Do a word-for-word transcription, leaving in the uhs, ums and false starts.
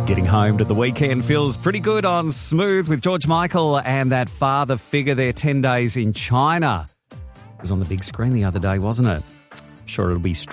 Getting home to the weekend feels pretty good on Smooth with George Michael and that father figure there, ten days in China. It was on the big screen the other day, wasn't it? I'm sure it'll be